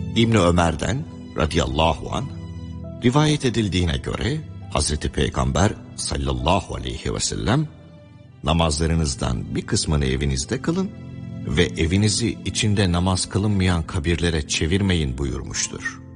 İbni Ömer'den radıyallahu anh rivayet edildiğine göre Hazreti Peygamber sallallahu aleyhi ve sellem namazlarınızdan bir kısmını evinizde kılın ve evinizi içinde namaz kılınmayan kabirlere çevirmeyin buyurmuştur.